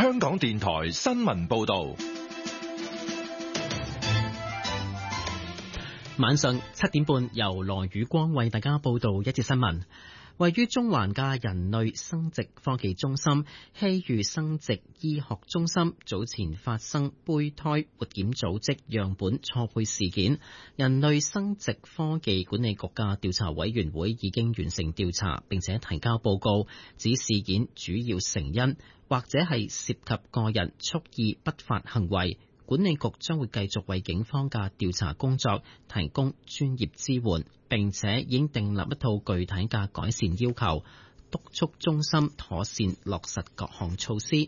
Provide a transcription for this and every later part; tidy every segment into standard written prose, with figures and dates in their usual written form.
香港電台新聞報道。 晚上7點半，由羅宇光為大家報道一節新聞。位於中環嘅人類生殖科技中心希預生殖醫學中心早前發生胚胎活檢組織樣本錯配事件，人類生殖科技管理局嘅調查委員會已經完成調查，並且提交報告，指事件主要成因或者係涉及個人蓄意不法行為。管理局將會繼續為警方嘅調查工作提供專業支援，並且已經訂立一套具體嘅改善要求，督促中心妥善落實各項措施。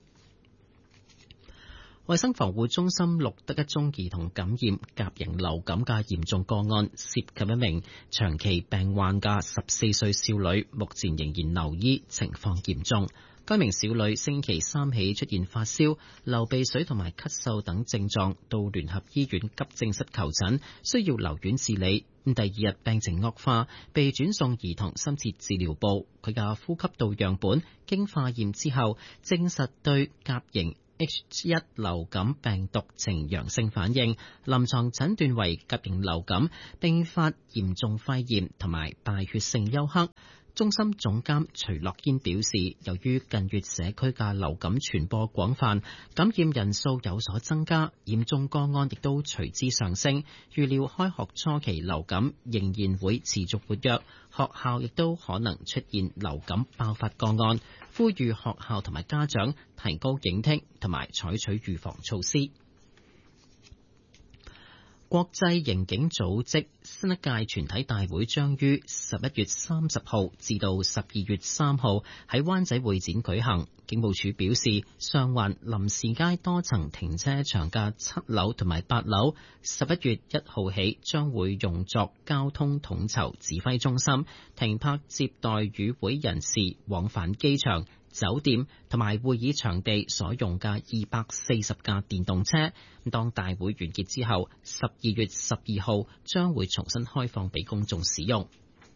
衛生防護中心錄得一宗兒童感染甲型流感嘅嚴重個案，涉及一名長期病患嘅14歲少女，目前仍然留醫，情況嚴重。該名小女星期三起出現發燒、流鼻水同埋咳嗽等症狀，到聯合醫院急症室求診，需要留院治理。第二日病情惡化，被轉送兒童深切治療部。佢嘅呼吸道樣本經化驗之後，證實對甲型H1 流感病毒呈陽性反應，臨床診斷為甲型流感並發嚴重肺炎同埋敗血性休克。中心總監徐樂堅表示，由於近月社區嘅流感傳播廣泛，感染人數有所增加，嚴重個案亦都隨之上升。預料開學初期流感仍然會持續活躍，學校亦都可能出現流感爆發個案，呼籲學校同埋家長提高警惕同埋採取預防措施。國際刑警組織新一屆全體大會將於11月30號至到12月3號喺灣仔會展舉行。警務處表示，上環林士街多層停車場嘅7樓同埋8樓11月1號起將會用作交通統籌指揮中心，停泊接待與會人士往返機場、酒店同埋會議場地所用嘅240架電動車。當大會完結之後，12月12號將會重新開放俾公眾使用。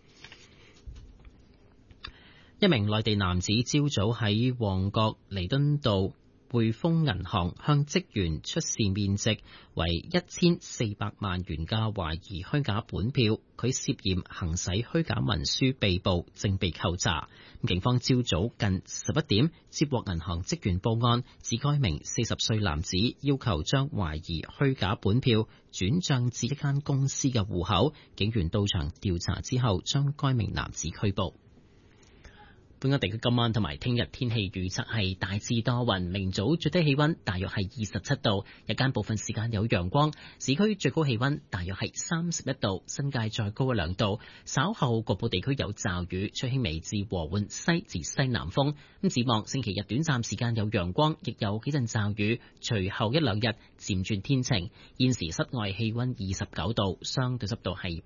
一名內地男子朝早喺旺角彌敦道匯豐銀行向職員出示面值為1400萬元嘅懷疑虛假本票，佢涉嫌行使虛假文書被捕，正被扣查。警方朝早近11點接獲銀行職員報案，指該名40歲男子要求將懷疑虛假本票轉帳至一間公司嘅戶口。警員到場調查之後，將該名男子拘捕。本港地區今晚同埋聽日天氣預測係大致多雲，明早最低氣溫大約係27度，日間部分時間有陽光，市區最高氣溫大約係31度，新界再高2度。稍後局部地區有驟雨，吹輕微至和緩西至西南風。展望星期日短暫時間有陽光，亦有幾陣驟雨，隨後一兩日漸轉天晴。現時室外氣溫29度，相對濕度係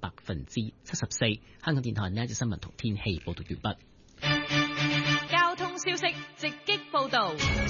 74%。香港電台呢一節新聞同天氣報道完畢。 交通消息直擊報道。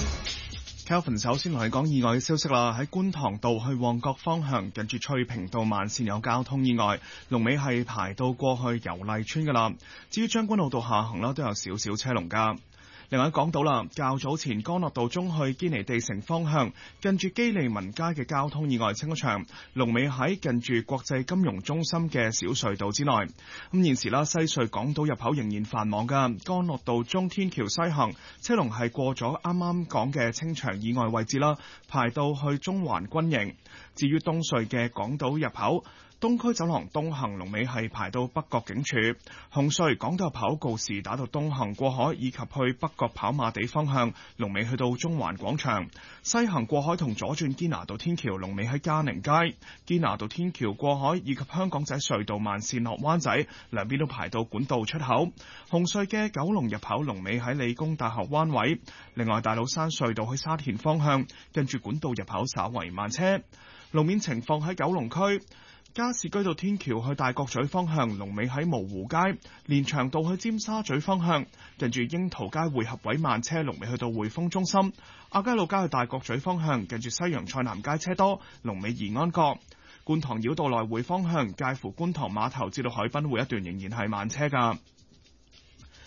Kelvin 首先同你講意外嘅消息啦，喺觀塘道去旺角方向，近住翠屏道慢線有交通意外，龍尾係排到過去油麗邨噶啦。至於將軍澳道下行啦，都有少少車龍噶。另外講到啦，較早前干諾道中去堅尼地城方向，近住基利文街嘅交通意外清咗場，龍尾喺近住國際金融中心嘅小隧道之內。咁現時啦，西隧港島入口仍然繁忙噶，干諾道中天橋西行車龍係過咗啱啱講嘅清場以外位置啦，排到去中環軍營。至於東隧嘅港島入口，東區走廊東行龍尾係排到北角警署，紅隧港島入口告士打道東行過海以及去北角跑馬地方向龍尾去到中環廣場，西行過海同左轉堅拿道天橋龍尾喺嘉寧街，堅拿道天橋過海以及香港仔隧道慢線落灣仔兩邊都排到管道出口，紅隧嘅九龍入口龍尾喺理工大學灣位，另外大老山隧道去沙田方向近住管道入口稍為慢車。路面情況喺九龍區加士居道天橋去大角咀方向龍尾喺蕪湖街，連翔道去尖沙咀方向近住櫻桃街匯合位慢車龍尾去到匯豐中心，亞皆老街去大角咀方向近住西洋菜南街車多龍尾怡安閣，觀塘繞道來回方向介乎觀塘碼頭至到海濱會一段仍然係慢車噶。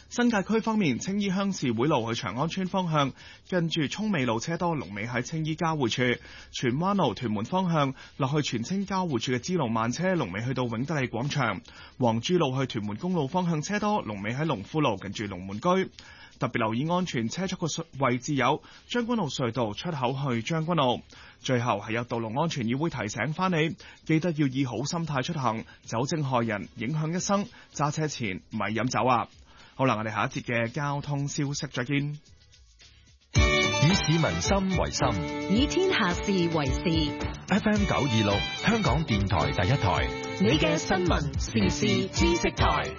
新界區方面，青衣鄉事會路去長安村方向，近住涌尾路車多，龍尾喺青衣交匯處；荃灣路屯門方向落去荃青交匯處嘅支路慢車，龍尾去到永德利廣場；黃珠路去屯門公路方向車多，龍尾喺龍富路近住龍門居。特別留意安全車速嘅位置有將軍澳隧道出口去將軍澳。最後係有道路安全議會提醒翻你，記得要以好心態出行，酒精害人，影響一生。揸車前咪飲酒啊！好啦，我哋下一節嘅交通消息再見。 以市民心為心， 以天下事為事。 FM 926，香港電台第一台， 你嘅新聞時事知識台。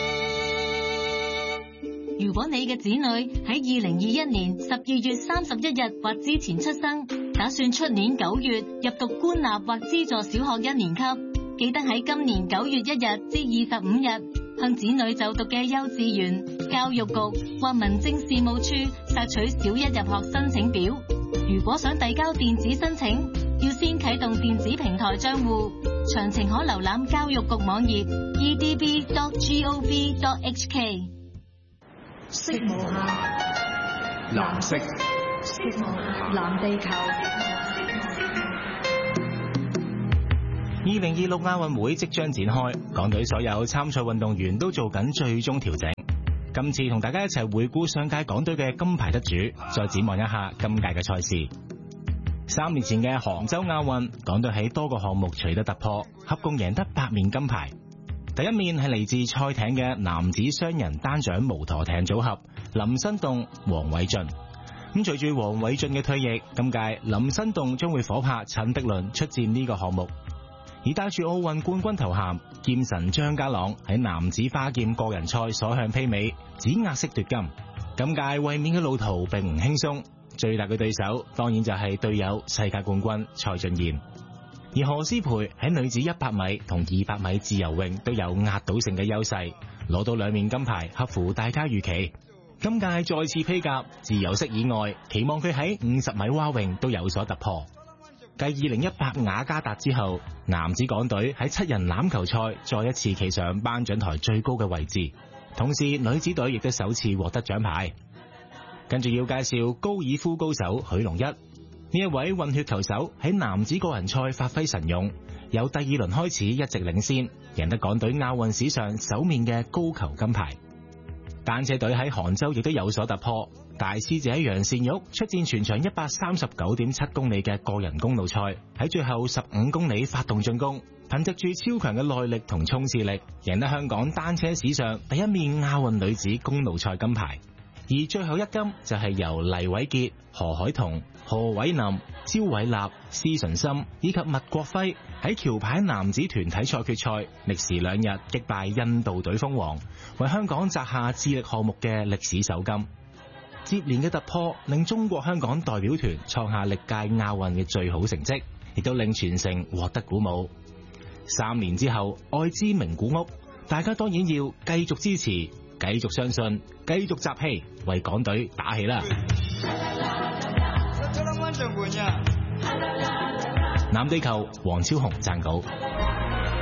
如果你嘅子女喺2021年12月31日或之前出生，打算出年9月入讀官立或資助小學1年級，記得喺今年9月1日至25日向子女就讀嘅幼稚園、教育局或民政事務處索取小一入學申請表。如果想遞交電子申請，要先啟動電子平台賬戶，詳情可瀏覽教育局網頁 edb.gov.hk。 色無下藍色，色無下藍地球。 2026亞運會即將展開，港隊所有參賽運動員都做緊最終調整。今次同大家一齊回顧上屆港隊嘅金牌得主，再展望一下今屆嘅賽事。3年前嘅杭州亞運，港隊喺多個項目取得突破，合共贏得8面金牌。第一面係嚟自賽艇嘅男子雙人單槳無舵艇組合林新棟、黃偉俊。咁隨住黃偉俊嘅退役，今屆林新棟將會夥拍陳迪倫出戰呢個項目。而帶住奧運冠軍頭銜劍神張家朗喺男子花劍個人賽所向披靡，指壓式奪金。今屆衛冕嘅路途並唔輕鬆，最大嘅對手當然就係隊友世界冠軍蔡俊彥。而何詩蓓喺女子100米同200米自由泳都有壓倒性嘅優勢，攞到2面金牌，合乎大家預期。今屆再次披甲，自由式以外，期望佢喺50米蛙泳都有所突破。繼2018雅加達之後，男子港隊喺7人欖球賽再一次企上頒獎台最高嘅位置，同時女子隊亦都首次獲得獎牌。跟住要介紹高爾夫高手許龍一。呢一位混血球手喺男子個人賽發揮神勇，由第2輪開始一直領先，贏得港隊亞運史上首面嘅高球金牌。單車隊喺杭州亦都有所突破，大師姐楊善玉出戰全長 139.7 公里嘅個人公路賽，喺最後15公里發動進攻，憑藉住超強嘅耐力同衝刺力，贏得香港單車史上第一面亞運女子公路賽金牌。而最後一金就係由黎偉傑、何海彤、何偉林、焦偉立、施純森以及麥國輝喺橋牌男子團體賽決賽歷時2日擊敗印度隊封王，為香港摘下智力項目嘅歷史首金。接連嘅突破令中國香港代表團創下歷屆亞運嘅最好成績，亦都令全城獲得鼓舞。3年之後，愛之名古屋，大家當然要繼續支持，繼續相信，繼續集氣，為港隊打氣啦！南地球黃超雄撰稿。